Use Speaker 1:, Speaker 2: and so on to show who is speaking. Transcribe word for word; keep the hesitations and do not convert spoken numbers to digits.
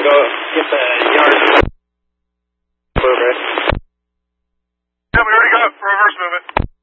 Speaker 1: go get the yard movement.
Speaker 2: Yeah, we already got reverse movement.